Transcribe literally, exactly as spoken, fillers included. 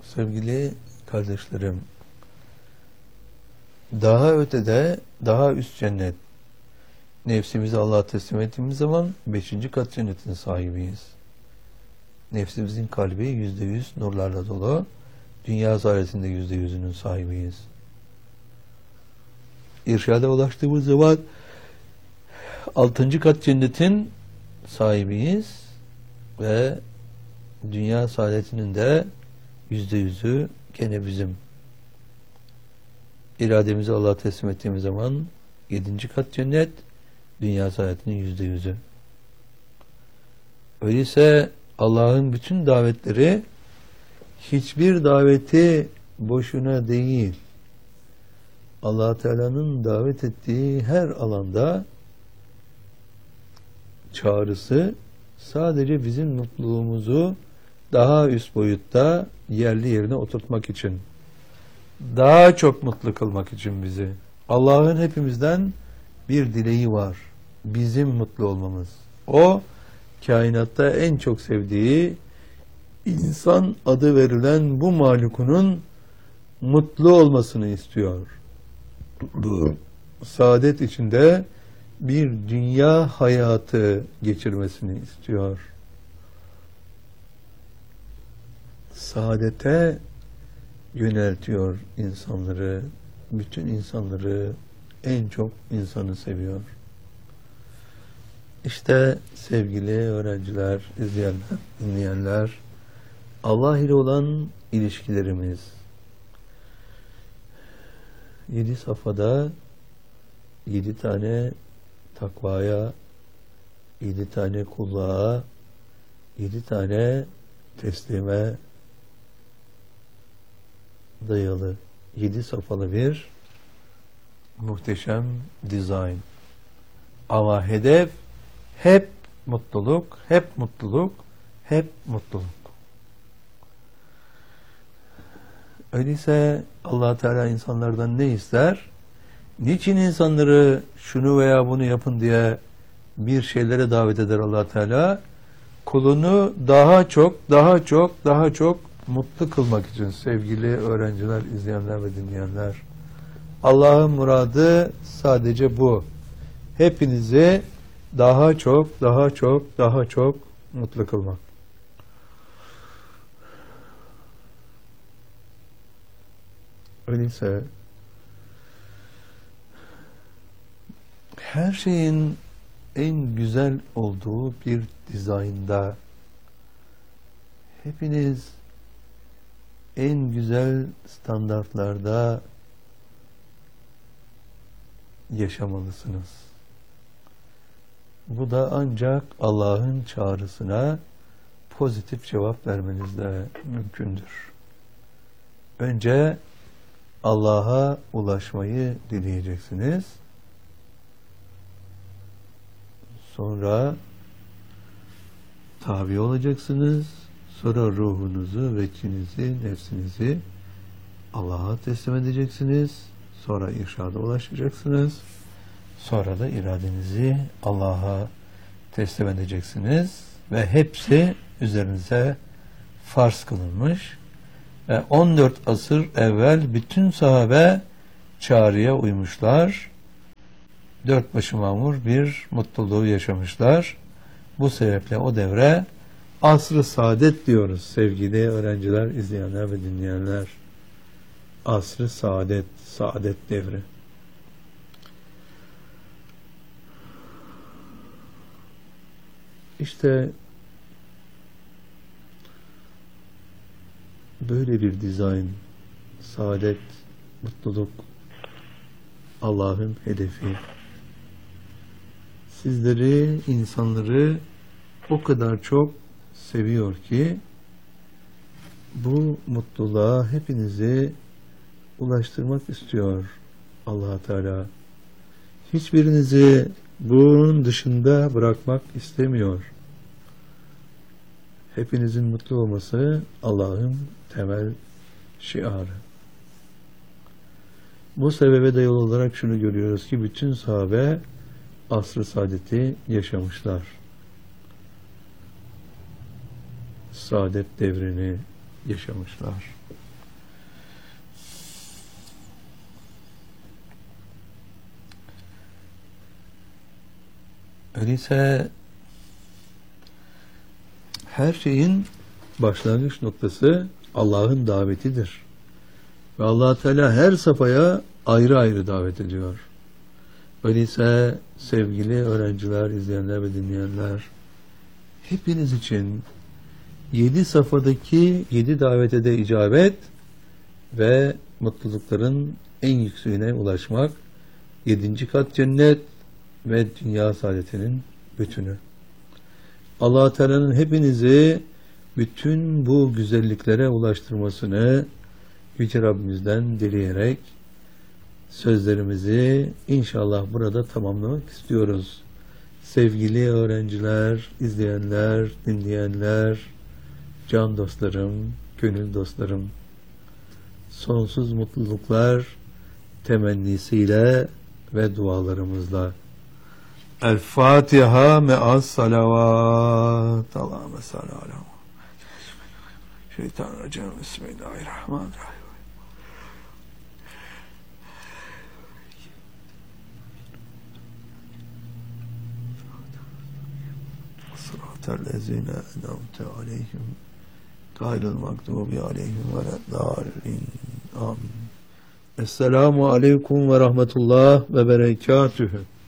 Sevgili kardeşlerim, daha ötede, daha üst cennet, nefsimizi Allah'a teslim ettiğimiz zaman beşinci kat cennetin sahibiyiz. Nefsimizin kalbi yüzde yüz nurlarla dolu, dünya sahnesinde yüzde yüzünün sahibiyiz. İrşada ulaştığımız zaman altıncı kat cennetin sahibiyiz ve dünya saadetinin de yüzde yüzü gene bizim. İrademizi Allah'a teslim ettiğimiz zaman yedinci kat cennet, dünya saadetinin yüzde yüzü. Öyleyse Allah'ın bütün davetleri hiçbir daveti boşuna değil. Allah Teala'nın davet ettiği her alanda çağrısı sadece bizim mutluluğumuzu daha üst boyutta yerli yerine oturtmak için, daha çok mutlu kılmak için bizi. Allah'ın hepimizden bir dileği var. Bizim mutlu olmamız. O, kainatta en çok sevdiği insan adı verilen bu mahlukunun mutlu olmasını istiyor. Bu saadet içinde bir dünya hayatı geçirmesini istiyor. Saadete yöneltiyor insanları, bütün insanları, en çok insanı seviyor. İşte sevgili öğrenciler, izleyenler, dinleyenler, Allah ile olan ilişkilerimiz. Yedi safhada yedi tane takvaya, yedi tane kulluğa, yedi tane teslime dayalı yedi safhalı bir muhteşem dizayn. Ama hedef hep mutluluk, hep mutluluk, hep mutluluk. Öyleyse Allah Teala insanlardan ne ister? Niçin insanları şunu veya bunu yapın diye bir şeylere davet eder Allah Teala? Kulunu daha çok, daha çok, daha çok mutlu kılmak için sevgili öğrenciler, izleyenler ve dinleyenler. Allah'ın muradı sadece bu. Hepinizi daha çok, daha çok, daha çok mutlu kılmak. Öyleyse her şeyin en güzel olduğu bir dizaynda hepiniz en güzel standartlarda yaşamalısınız. Bu da ancak Allah'ın çağrısına pozitif cevap vermenizle mümkündür. Önce Allah'a ulaşmayı dileyeceksiniz. Sonra tabi olacaksınız. Sonra ruhunuzu, veçinizi, nefsinizi Allah'a teslim edeceksiniz. Sonra irşada ulaşacaksınız. Sonra da iradenizi Allah'a teslim edeceksiniz. Ve hepsi üzerinize farz kılınmış. Ve on dört asır evvel bütün sahabe çağrıya uymuşlar. Dört başı mamur bir mutluluğu yaşamışlar. Bu sebeple o devre asr-ı saadet diyoruz sevgili öğrenciler, izleyenler ve dinleyenler. Asr-ı saadet, saadet devri. İşte böyle bir dizayn, saadet, mutluluk, Allah'ın hedefi. Sizleri, insanları o kadar çok seviyor ki bu mutluluğa hepinizi ulaştırmak istiyor Allah Teala. Hiçbirinizi bunun dışında bırakmak istemiyor. Hepinizin mutlu olması Allah'ın temel şiarı. Bu sebebe dayalı olarak şunu görüyoruz ki bütün sahabe asr-ı saadeti yaşamışlar. Saadet devrini yaşamışlar. Öyleyse her şeyin başlangıç noktası Allah'ın davetidir. Ve Allah Teala her safhaya ayrı ayrı davet ediyor. Öyleyse sevgili öğrenciler, izleyenler ve dinleyenler, hepiniz için yedi safhadaki yedi davete de icabet ve mutlulukların en yükseğine ulaşmak, yedinci kat cennet ve dünya saadetinin bütünü. Allah Teala'nın hepinizi bütün bu güzelliklere ulaştırmasını Yüce Rabbimizden dileyerek sözlerimizi inşallah burada tamamlamak istiyoruz. Sevgili öğrenciler, izleyenler, dinleyenler, can dostlarım, gönül dostlarım, sonsuz mutluluklar temennisiyle ve dualarımızla. El Fatiha me'as salavat. Allahümme salli ala Şeytanirracim. Bismillahirrahmanirrahim. Sıratellezine en'amte aleyhim gayril mağdubi aleyhim veleddallin. Amin. Esselamu aleyküm ve rahmetullah ve berekatühü.